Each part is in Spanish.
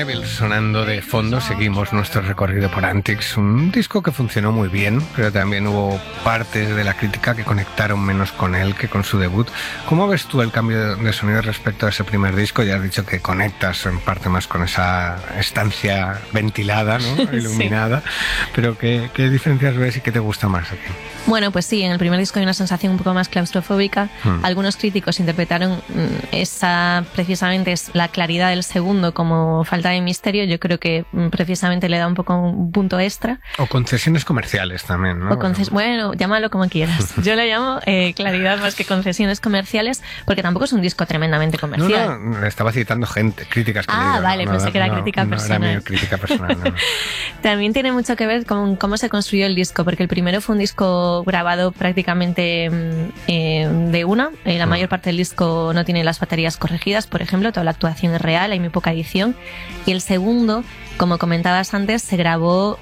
Devil sonando de fondo, seguimos nuestro recorrido por Antics, un disco que funcionó muy bien, pero también hubo partes de la crítica que conectaron menos con él que con su debut. ¿Cómo ves tú el cambio de sonido respecto a ese primer disco? Ya has dicho que conectas en parte más con esa estancia ventilada, ¿no? Iluminada, sí. Pero ¿qué diferencias ves y qué te gusta más aquí? Bueno, pues sí, en el primer disco hay una sensación un poco más claustrofóbica. Algunos críticos interpretaron esa, precisamente, es la claridad del segundo como falta de misterio. Yo creo que precisamente le da un poco un punto extra. O concesiones comerciales también, ¿no? Bueno, llámalo como quieras. Yo le llamo claridad más que concesiones comerciales, porque tampoco es un disco tremendamente comercial. No, estaba citando críticas que leído. Vale, pensé que era crítica personal. No era mi crítica personal, no. También tiene mucho que ver con cómo se construyó el disco, porque el primero fue un disco grabado prácticamente de una. La mayor parte del disco no tiene las baterías corregidas, por ejemplo, toda la actuación es real, hay muy poca edición. Y el segundo, como comentabas antes, se grabó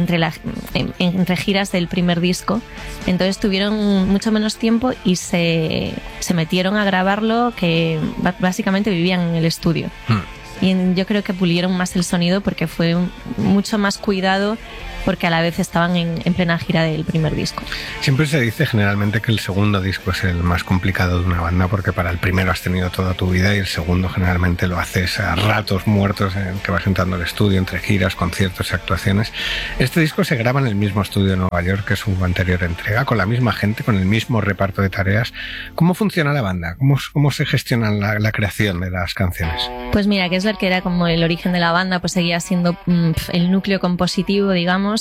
entre giras del primer disco. Entonces tuvieron mucho menos tiempo y se metieron a grabarlo, que básicamente vivían en el estudio. Y yo creo que pulieron más el sonido porque fue mucho más cuidado, porque a la vez estaban en plena gira del primer disco. Siempre se dice generalmente que el segundo disco es el más complicado de una banda, porque para el primero has tenido toda tu vida y el segundo generalmente lo haces a ratos muertos en que vas entrando al estudio, entre giras, conciertos y actuaciones. Este disco se graba en el mismo estudio de Nueva York que su anterior entrega, con la misma gente, con el mismo reparto de tareas. ¿Cómo funciona la banda? ¿Cómo se gestiona la creación de las canciones? Pues mira, Kessler, que era como el origen de la banda, pues seguía siendo el núcleo compositivo, digamos.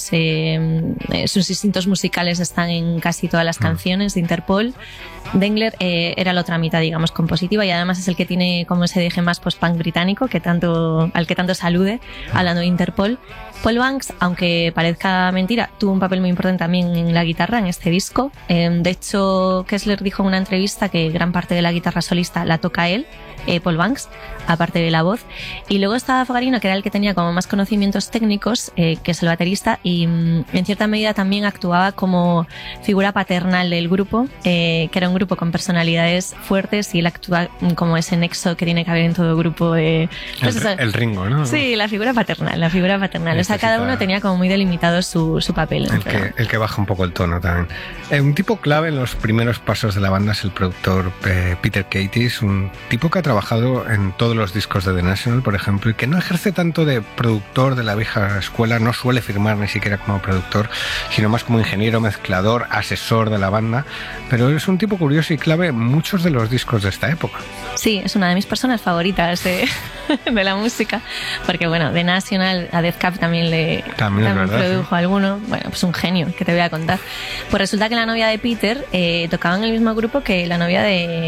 Sus instintos musicales están en casi todas las canciones de Interpol. Dengler era la otra mitad, digamos, compositiva, y además es el que tiene como ese deje más post-punk británico al que tanto se alude hablando de Interpol. Paul Banks, aunque parezca mentira, tuvo un papel muy importante también en la guitarra en este disco. De hecho, Kessler dijo en una entrevista que gran parte de la guitarra solista la toca él, Paul Banks, aparte de la voz. Y luego estaba Fogarino, que era el que tenía como más conocimientos técnicos, que es el baterista, y en cierta medida también actuaba como figura paternal del grupo, que era un grupo con personalidades fuertes, y él actúa como ese nexo que tiene que haber en todo grupo. El Ringo, ¿no? Sí, la figura paternal. O sea, cada uno tenía como muy delimitado su papel. El que baja un poco el tono también. Un tipo clave en los primeros pasos de la banda es el productor Peter Katis, un tipo que ha trabajado en todos los discos de The National, por ejemplo, y que no ejerce tanto de productor de la vieja escuela, no suele firmar ni siquiera como productor, sino más como ingeniero, mezclador, asesor de la banda, pero es un tipo curioso y clave en muchos de los discos de esta época. Sí, es una de mis personas favoritas de la música, porque bueno, The National, a Death Cab también produjo alguno. Bueno, pues un genio, que te voy a contar. Pues resulta que la novia de Peter tocaba en el mismo grupo que la novia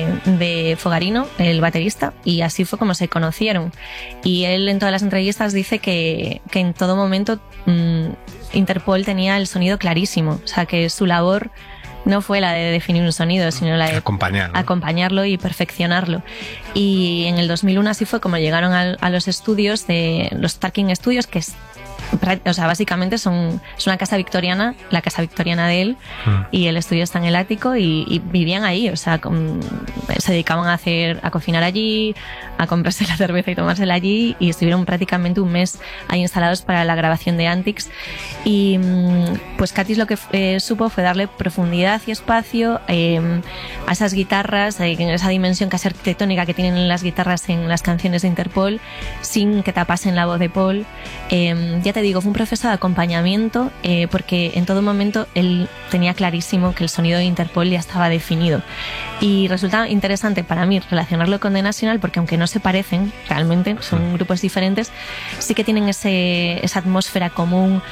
de Fogarino, el baterista, y así fue como se conocieron. Y él en todas las entrevistas dice que en todo momento Interpol tenía el sonido clarísimo, o sea que su labor no fue la de definir un sonido, sino la de acompañarlo y perfeccionarlo. Y en el 2001 así fue como llegaron a los estudios de los Tarkin Studios, que es, o sea, básicamente es una casa victoriana, la casa victoriana de él, y el estudio está en el ático, y vivían ahí, o sea, se dedicaban a cocinar allí, a comprarse la cerveza y tomársela allí, y estuvieron prácticamente un mes ahí instalados para la grabación de Antics. Y pues Katis lo que supo fue darle profundidad y espacio a esas guitarras, esa dimensión casi arquitectónica que tienen las guitarras en las canciones de Interpol, sin que tapasen la voz de Paul. Ya te digo, fue un proceso de acompañamiento, porque en todo momento él tenía clarísimo que el sonido de Interpol ya estaba definido. Y resulta interesante para mí relacionarlo con The National, porque aunque no se parecen realmente, son grupos diferentes, sí que tienen esa atmósfera común,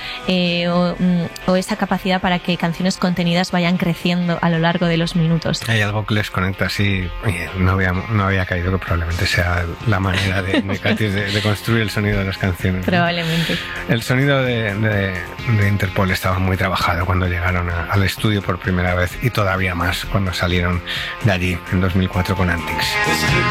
o esa capacidad para que canciones contenidas vayan creciendo a lo largo de los minutos. Hay algo que les conecta así. Oye, no había caído que probablemente sea la manera de Katis de construir el sonido de las canciones. Probablemente. ¿No? El sonido de Interpol estaba muy trabajado cuando llegaron al estudio por primera vez, y todavía más cuando salieron de allí en 2004 con Antics.